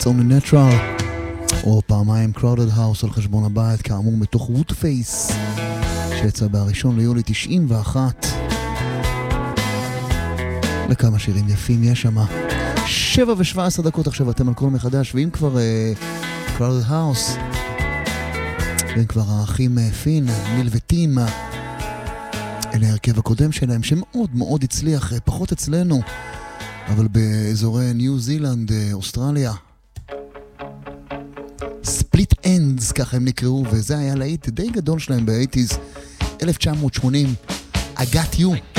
It's Only Natural, או פעמיים Crowded House על חשבון הבית, כאמור מתוך Woodface, שיצא ב1 ליולי 91. לכמה שירים יפים יש שמה. 7:17 עכשיו אתם על כל מחדש, ואם כבר Crowded House, ואם כבר האחים פין, ניל וטים, אלה ההרכב הקודם שלהם, שמאוד מאוד הצליח, פחות אצלנו, אבל באזורי ניו זילנד, אוסטרליה. Split Ends, ככה הם נקראו, וזה היה להיט די גדול שלהם ב-80s, 1980, I Got You.